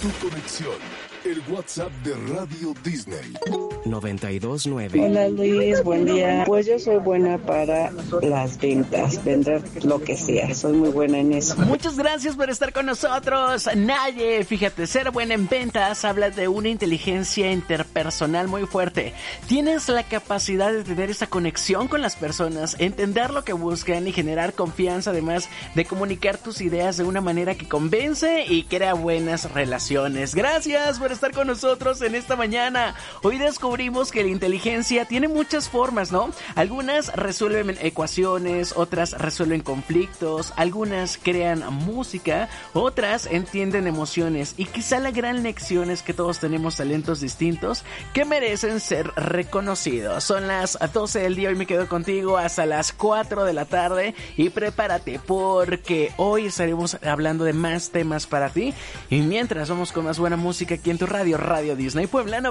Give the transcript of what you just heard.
Tu conexión. El WhatsApp de Radio Disney. 92.9. Hola Luis, buen día. Pues yo soy buena para las ventas, vender lo que sea. Soy muy buena en eso. Muchas gracias por estar con nosotros, Naye. Fíjate, ser buena en ventas habla de una inteligencia interpersonal muy fuerte. Tienes la capacidad de tener esa conexión con las personas, entender lo que buscan y generar confianza, además de comunicar tus ideas de una manera que convence y crea buenas relaciones. Gracias por estar con nosotros en esta mañana. Hoy descubrimos que la inteligencia tiene muchas formas, ¿no? Algunas resuelven ecuaciones, otras resuelven conflictos, algunas crean música, otras entienden emociones, y quizá la gran lección es que todos tenemos talentos distintos que merecen ser reconocidos. Son las 12 del día, hoy me quedo contigo hasta las 4 de la tarde y prepárate porque hoy estaremos hablando de más temas para ti, y mientras vamos con más buena música aquí en tu radio, Radio Disney Puebla.